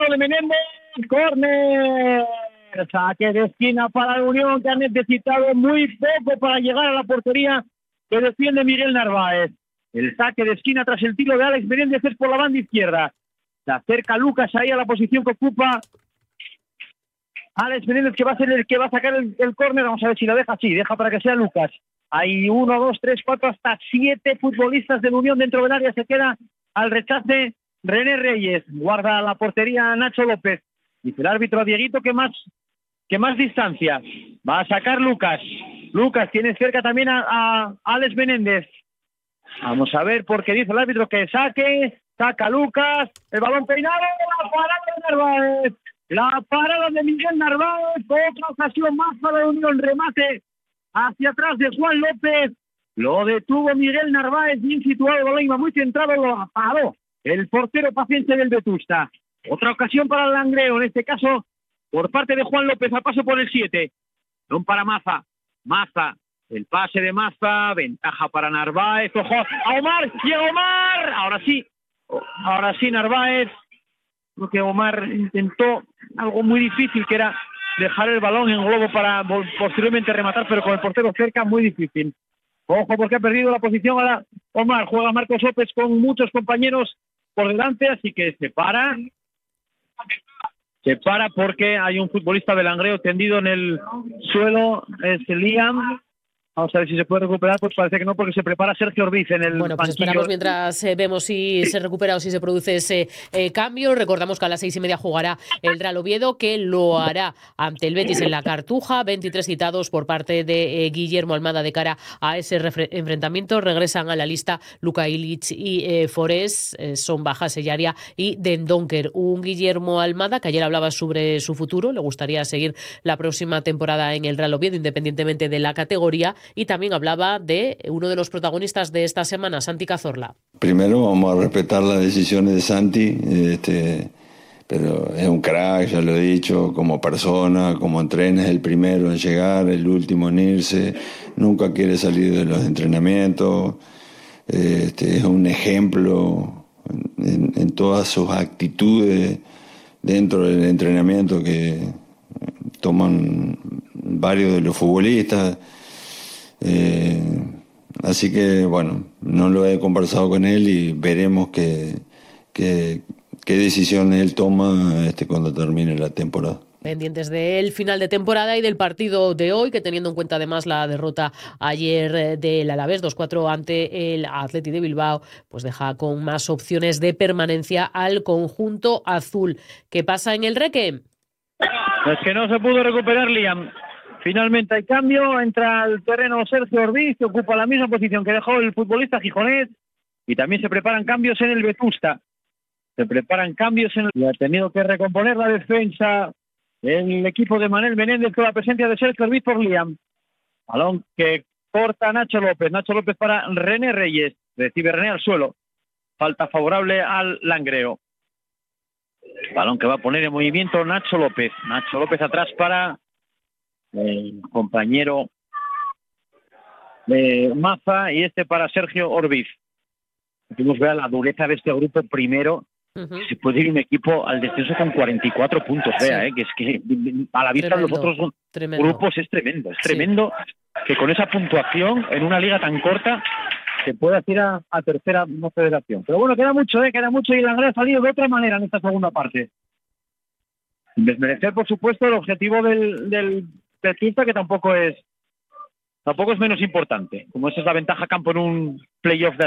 de Menéndez, córner. Saque de esquina para la Unión, que ha necesitado muy poco para llegar a la portería que defiende Miguel Narváez. El saque de esquina tras el tiro de Alex Menéndez es por la banda izquierda. Se acerca Lucas ahí a la posición que ocupa Alex Menéndez, que va a ser el que va a sacar el córner. Vamos a ver si lo deja. Sí, deja para que sea Lucas. Hay 1, 2, 3, 4, hasta 7 futbolistas de la Unión dentro del área. Se queda al rechace René Reyes. Guarda la portería Nacho López. Dice el árbitro a Dieguito que más distancia. Va a sacar Lucas. Lucas tiene cerca también a Alex Menéndez. Vamos a ver, porque dice el árbitro que saca Lucas, el balón peinado, la parada de Narváez. La parada de Miguel Narváez, otra ocasión más para la Unión, remate hacia atrás de Juan López. Lo detuvo Miguel Narváez, bien situado, el balón iba muy centrado, lo paró el portero paciente del Vetusta. Otra ocasión para el Langreo, en este caso por parte de Juan López, a paso por el 7. Son para Maza. Maza, el pase de Maza, ventaja para Narváez. Ojo a Omar, llega Omar. Ahora sí Narváez. Creo que Omar intentó algo muy difícil, que era dejar el balón en globo para posteriormente rematar, pero con el portero cerca, muy difícil. Ojo, porque ha perdido la posición ahora Omar. Juega Marcos López con muchos compañeros por delante, así que se para porque hay un futbolista de Langreo tendido en el suelo, es Liam. Vamos a ver si se puede recuperar, pues parece que no, porque se prepara Sergio Orbiz en el Bueno, pues banquillo. esperamos mientras vemos si se recupera o si se produce ese cambio. Recordamos que a las 6:30 jugará el Real Oviedo, que lo hará ante el Betis en la Cartuja. 23 citados por parte de Guillermo Almada de cara a ese enfrentamiento. Regresan a la lista Luka Ilic y Forés, son bajas Sellaria y Dendonker. Un Guillermo Almada que ayer hablaba sobre su futuro, le gustaría seguir la próxima temporada en el Real Oviedo, independientemente de la categoría. Y también hablaba de uno de los protagonistas de esta semana, Santi Cazorla. Primero vamos a respetar las decisiones de Santi, pero es un crack, ya lo he dicho, como persona, como entrena, es el primero en llegar, el último en irse, nunca quiere salir de los entrenamientos, es un ejemplo en todas sus actitudes dentro del entrenamiento que toman varios de los futbolistas. Así que bueno, no lo he conversado con él y veremos qué decisiones él toma cuando termine la temporada. Pendientes del final de temporada y del partido de hoy, que teniendo en cuenta además la derrota ayer del Alavés 2-4 ante el Athletic de Bilbao, pues deja con más opciones de permanencia al conjunto azul. ¿Qué pasa en el Reque? Es que no se pudo recuperar Liam. Finalmente hay cambio, entra al terreno Sergio Orbiz, que ocupa la misma posición que dejó el futbolista gijonés, y también se preparan cambios en el Vetusta. Y ha tenido que recomponer la defensa el equipo de Manel Menéndez con la presencia de Sergio Orbiz por Liam. Balón que corta Nacho López para René Reyes, recibe René al suelo. Falta favorable al Langreo. Balón que va a poner en movimiento Nacho López atrás para el compañero de Maza, y para Sergio Orbiz. Podemos ver la dureza de este grupo primero. Se puede ir un equipo al descenso con 44 puntos, sí. que es que a la vista de los otros grupos es tremendo que con esa puntuación en una liga tan corta se pueda ir a tercera federación. Pero bueno, queda mucho y el Langreo ha salido de otra manera en esta segunda parte. Sin desmerecer, por supuesto, el objetivo del Vetusta, que tampoco es menos importante, como esa es la ventaja campo en un playoff de